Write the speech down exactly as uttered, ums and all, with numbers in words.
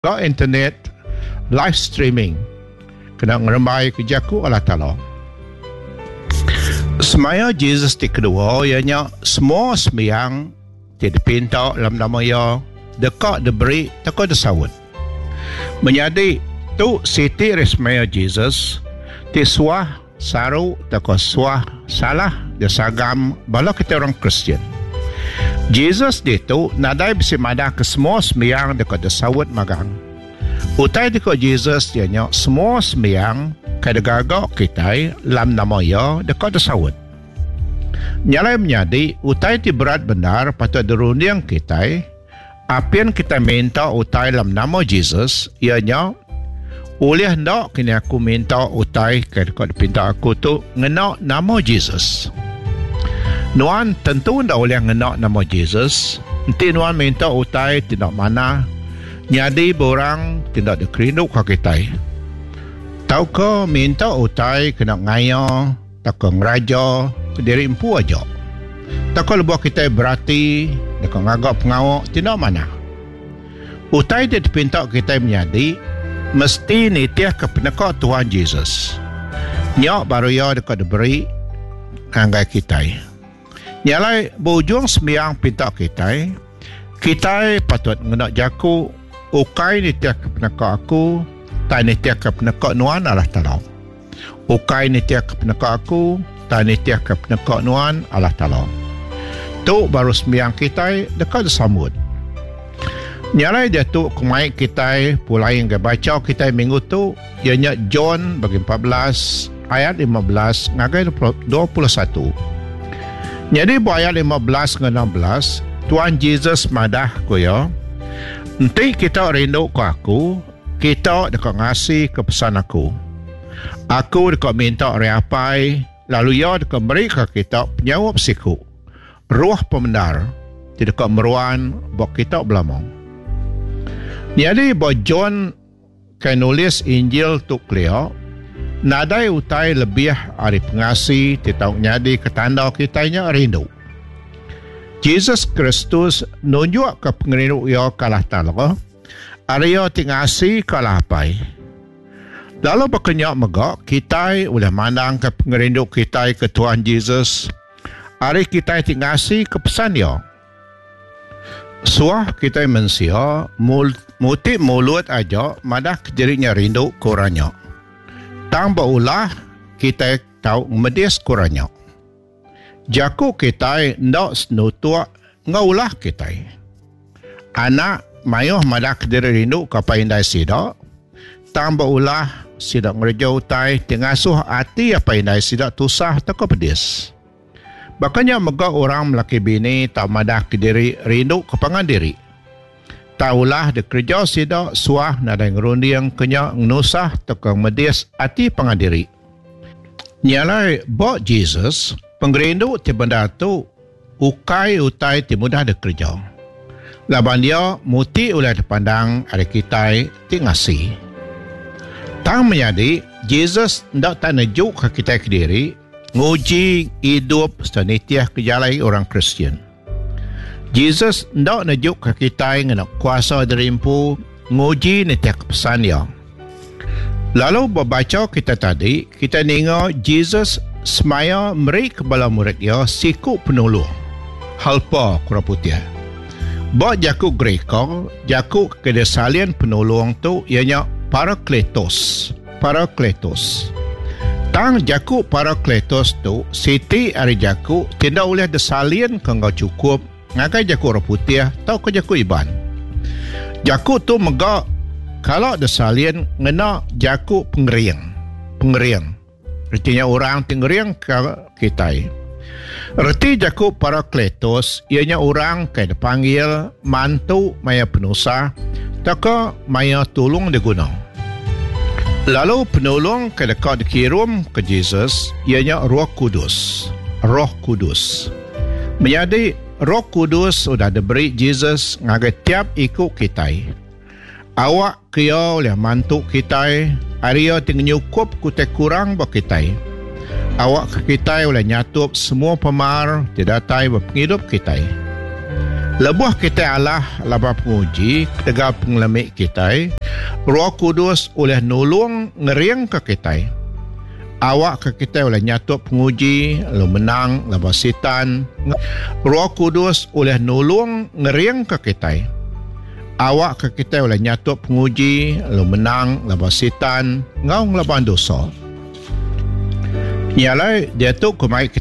Go internet live streaming kena ngerembai kejaku Allah Ta'ala. Semaya Jesus di kedua ianya semua sembiang tidak pinta dalam nama ya dekat diberi dekat disawut menjadi tu siti resmaya Jesus ti suah saru dekat suah salah desagam bala kita orang Kristian. Jesus itu nadai bisi madah ke semua sembiang dekat disawut magang. Utai dekat Jesus ianya semua sembiang kadagagak kita dalam nama ya dekat disawut. Nyalai menjadi utai ti berat benar patut dirunding kita apa yang kita minta utai dalam nama Jesus ianya oleh hendak kini aku minta utai dekat pinta aku tu ngena nama Jesus. Nuan tentu ndak boleh ngenak nama Jesus. Nanti nuan minta utai tidak mana. Nyadi borang tidak dikerinduk ke kita. Tahu ke minta utai kena ngaya, tak ke ngeraja, ke diri empu aja. Tak ke lebih kita berarti, tak ke ngagak pengawak, tidak mana. Utai dia dipinta kita menyadi, mesti nitiah ke penekak Tuhan Jesus. Nyak baru ya dekat diberi, anggai kita. Nyalai berujung sembiang pinta kita, kita patut ngenak jaku, ukai nitiak kepenaka aku, tak nitiak kepenaka nuan Allah Ta'ala. Ukai nitiak kepenaka aku, tak nitiak kepenaka nuan Allah Ta'ala. Tu baru sembiang kita dekat disambut. Nyalai dia tu kemai kita, pulai yang baca kita minggu tu, ianya John bagi empat belas, ayat lima belas, ngagai dua puluh satu. Jadi ayat lima belas ke enam belas Tuhan Jesus madah ko ya. Nanti kita rindu ke aku, kita dekat ngasih ke pesan aku. Aku dekat minta reapai, lalu ya dekat beri ke kita penyawab siku. Ruh pembenar tidak dekat meruan buat kita belamang. Jadi buat John kan nulis Injil tu clear. Nadai utai lebih hari pengasih titau nyadi ketanda kitanya rindu. Jesus Kristus nunjuk ke pengrindu ia kalah Ta'ala. Arya tingasi kalah apai. Lalu berkenyak megak kita boleh mandang ke pengrindu kita ke Tuhan Jesus. Ari kita tingasi ke pesan ia. Suah kita mensia muti mulut aja madah kejerinya rindu kurangnya. Tang baulah kita tahu medis kurangnya. Jaku kita ndak senutua ngaulah kita. Anak mayuh madak diri rindu kapai indai sida. Tang baulah sida ngerja utai tengasuh hati apa indai sida tusah tak pedis. Bakanya mega orang melaki bini tak madak diri rindu kepangan diri. Taulah de kerja sida suah nadai ngerundiang kenya nusah tekang medis ati pangandiri. Nyalai bok Jesus pengerindu ti benda tu ukai utai ti mudah de kerja. Laban dia muti ulah dipandang ada kita ti ngasi. Tang menyadi Jesus ndak tak nejuk ke kita ke diri nguji hidup senitiah kejalai orang Kristian. Jesus ndak najuk ke kita yang nak kuasa derimpu nguji netiak pesan dia. Lalu berbaca kita tadi, kita dengar Jesus semaya beri kepada murid dia siku penolong. Halpa kurang putih. Bak jaku Greka, jaku kedesalian penolong tu ianya Parakletos. Parakletos. Tang jaku Parakletos tu, siti hari jaku tidak boleh desalian kanggo cukup ngakai jaku orang putih tau ke jaku iban. Jaku tu megak kalau ada salin ngena jaku pengeriang. Pengeriang. Artinya orang pengeriang ke kita. Erti jaku Parakletos ianya orang kaya dipanggil mantu maya penusa tak ke maya tolong diguna. Lalu penolong kaya dekat dikirim ke Jesus ianya Roh Kudus. Roh Kudus. Menjadi Roh Kudus sudah diberi Jesus ngagai tiap ikut kita. Awak kaya oleh mantu kita, Arya tinggal nyukup kutek kurang bak kita. Awak ke kita oleh nyatup semua pemar tidak tai berpenghidup kita. Lebuh kita Allah laba penguji tegal pengelamik kita, Roh Kudus oleh nolong ngeriang ke kita. Awak ke kita oleh nyatuk penguji, lo menang laba setan. Roh Kudus oleh nolong ngeriang ke kita. Awak ke kita oleh nyatuk penguji, lo menang laba setan, ngau laban dosa. Nyalai dia tu kumai